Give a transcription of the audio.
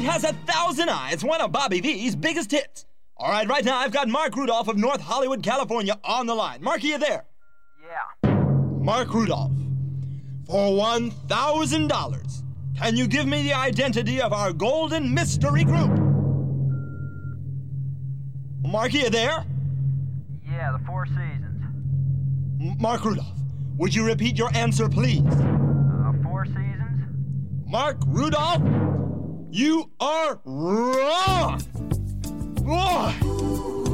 has 1,000 eyes, one of Bobby V's biggest hits. All right, right now I've got Mark Rudolph of North Hollywood, California on the line. Mark, are you there? Yeah. Mark Rudolph, for $1,000, can you give me the identity of our golden mystery group? Mark, are you there? Yeah, the Four Seasons. Mark Rudolph, would you repeat your answer, please? Four Seasons? Mark Rudolph, you are wrong! Boy!